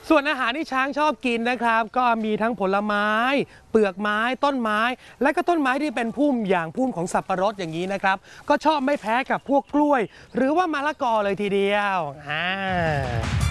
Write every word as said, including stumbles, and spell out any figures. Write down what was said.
ส่วนอาหารที่ช้างชอบกินนะครับก็มีทั้งผลไม้เปลือกไม้ต้นไม้และก็ต้นไม้ที่เป็นพุ่มอย่างพุ่มของสับปะรดอย่างนี้นะครับก็ชอบไม่แพ้กับพวกกล้วยหรือว่ามะละกอเลยทีเดียวอ่า